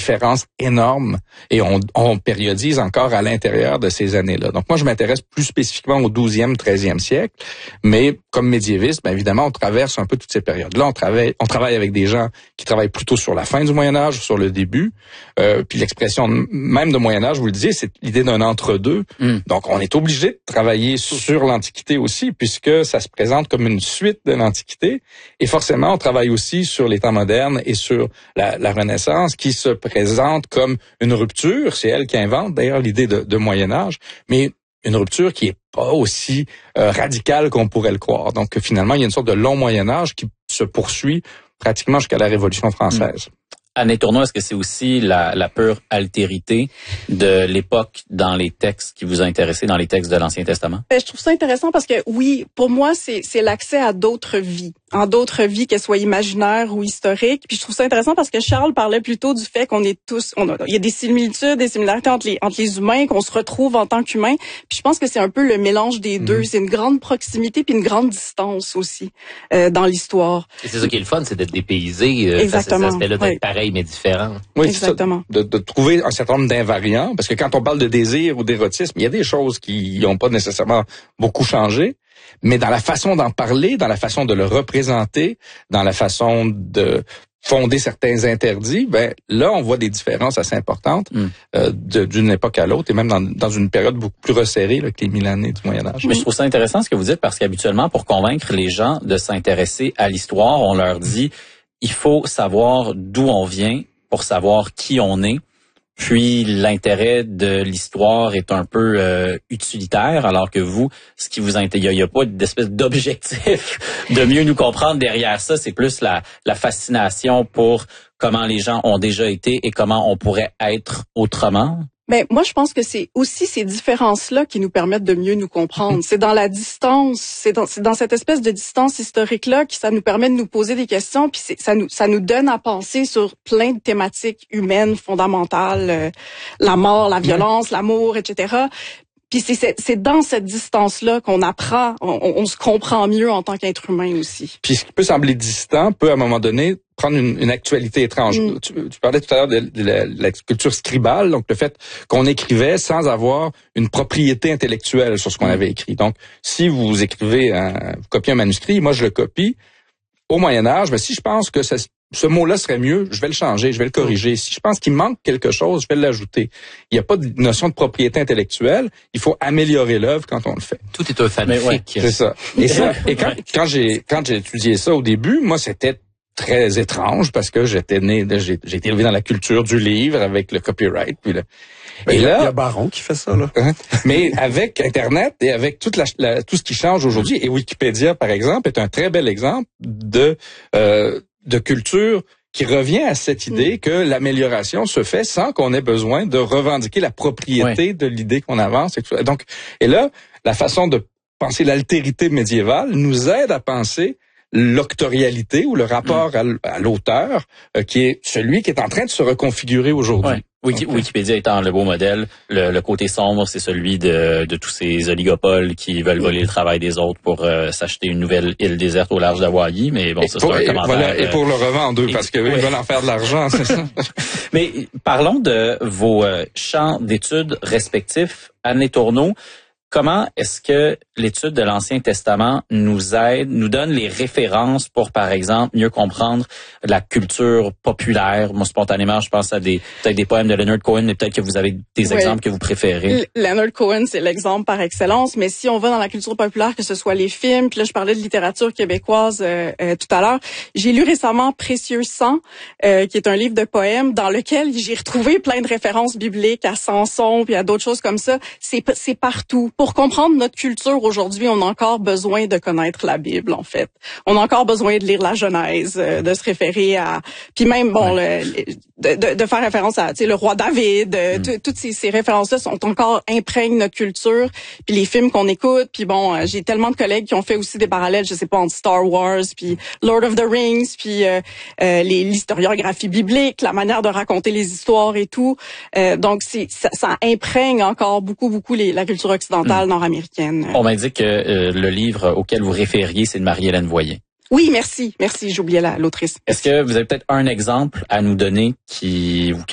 différences énormes et on périodise encore à l'intérieur de ces années-là. Donc moi, je m'intéresse plus spécifiquement au 12e, 13e siècle, mais comme médiéviste, bien évidemment, on traverse un peu toutes ces périodes-là. On travaille avec des gens qui travaillent plutôt sur la fin du Moyen-Âge, sur le début. Puis l'expression même de Moyen-Âge, vous le disiez, c'est l'idée d'un entre-deux. Donc on est obligé de travailler sur l'Antiquité aussi, puisque ça se présente comme une suite de l'Antiquité. Et forcément, on travaille aussi sur les temps modernes et sur la Renaissance, qui se présente comme une rupture. C'est elle qui invente d'ailleurs l'idée de Moyen-Âge, mais une rupture qui est pas aussi radicale qu'on pourrait le croire. Donc finalement, il y a une sorte de long Moyen-Âge qui se poursuit pratiquement jusqu'à la Révolution française. Anne Letourneau, est-ce que c'est aussi la pure altérité de l'époque dans les textes qui vous a intéressé, dans les textes de l'Ancien Testament? Je trouve ça intéressant parce que oui, pour moi, c'est l'accès à d'autres vies, qu'elles soient imaginaires ou historiques. Puis je trouve ça intéressant parce que Charles parlait plutôt du fait qu'on est tous, il y a des similitudes, des similarités entre les humains, qu'on se retrouve en tant qu'humains. Puis je pense que c'est un peu le mélange des deux. C'est une grande proximité puis une grande distance aussi dans l'histoire. Et c'est ça qui est le fun, c'est d'être dépaysé face à cet aspect-là, d'être pareil mais différent. Oui, exactement. C'est ça, de trouver un certain nombre d'invariants, parce que quand on parle de désir ou d'érotisme, il y a des choses qui n'ont pas nécessairement beaucoup changé, mais dans la façon d'en parler, dans la façon de le représenter, dans la façon de fonder certains interdits, ben là on voit des différences assez importantes d'une époque à l'autre, et même dans une période beaucoup plus resserrée là, que les 1000 années du Moyen-Âge. Mais je trouve ça intéressant ce que vous dites, parce qu'habituellement, pour convaincre les gens de s'intéresser à l'histoire, on leur dit il faut savoir d'où on vient pour savoir qui on est. Puis l'intérêt de l'histoire est un peu utilitaire, alors que vous, ce qui vous intéresse, il y a pas d'espèce d'objectif de mieux nous comprendre derrière ça. C'est plus la fascination pour comment les gens ont déjà été et comment on pourrait être autrement. Ben moi je pense que c'est aussi ces différences-là qui nous permettent de mieux nous comprendre. C'est dans la distance, c'est dans cette espèce de distance historique-là que ça nous permet de nous poser des questions, puis ça nous donne à penser sur plein de thématiques humaines fondamentales, la mort, la violence, l'amour, etc. Puis c'est dans cette distance-là qu'on apprend, on se comprend mieux en tant qu'être humain aussi. Puis ce qui peut sembler distant peut à un moment donné prendre une actualité étrange. Tu parlais tout à l'heure de la culture scribale, donc le fait qu'on écrivait sans avoir une propriété intellectuelle sur ce qu'on avait écrit. Donc si vous écrivez, vous copiez un manuscrit, moi je le copie. Au Moyen-Âge, si je pense que ce mot-là serait mieux, je vais le changer, je vais le corriger. Si je pense qu'il manque quelque chose, je vais l'ajouter. Il n'y a pas de notion de propriété intellectuelle. Il faut améliorer l'œuvre quand on le fait. Tout est un fanfic. Ouais, c'est ça. Et quand j'ai étudié ça au début, moi, c'était très étrange parce que j'ai été élevé dans la culture du livre avec le copyright. Puis il y a Baron qui fait ça, là. Mais avec Internet et avec tout ce qui change aujourd'hui, et Wikipédia, par exemple, est un très bel exemple de culture qui revient à cette idée que l'amélioration se fait sans qu'on ait besoin de revendiquer la propriété de l'idée qu'on avance. Donc, et là, la façon de penser l'altérité médiévale nous aide à penser l'octorialité ou le rapport à l'auteur, qui est celui qui est en train de se reconfigurer aujourd'hui. Ouais. Wikipédia étant le beau modèle, le côté sombre, c'est celui de tous ces oligopoles qui veulent voler le travail des autres pour s'acheter une nouvelle île déserte au large d'Hawaï. Mais bon, ça c'est un commentaire. Voilà, et pour le revendre, parce qu'ils veulent en faire de l'argent, c'est ça. Mais parlons de vos champs d'études respectifs. Anne Letourneau, comment est-ce que l'étude de l'Ancien Testament nous aide, nous donne les références pour, par exemple, mieux comprendre la culture populaire? Moi, spontanément, je pense à peut-être des poèmes de Leonard Cohen, mais peut-être que vous avez des exemples que vous préférez. Leonard Cohen, c'est l'exemple par excellence, mais si on va dans la culture populaire, que ce soit les films, puis là, je parlais de littérature québécoise tout à l'heure, j'ai lu récemment Précieux sang, qui est un livre de poèmes dans lequel j'ai retrouvé plein de références bibliques à Samson, puis à d'autres choses comme ça. C'est partout. Pour comprendre notre culture aujourd'hui, on a encore besoin de connaître la Bible, en fait. On a encore besoin de lire la Genèse, de se référer à... Puis même, de faire référence à le roi David. Toutes ces références-là sont encore imprègnent notre culture. Puis les films qu'on écoute. Puis bon, j'ai tellement de collègues qui ont fait aussi des parallèles, je sais pas, entre Star Wars, puis Lord of the Rings, puis l'historiographie biblique, la manière de raconter les histoires et tout. Donc, ça imprègne encore beaucoup la culture occidentale nord-américaine. On m'a dit que le livre auquel vous référiez, c'est de Marie-Hélène Voyer. Oui, merci, j'oubliais l'autrice. Est-ce que vous avez peut-être un exemple à nous donner qui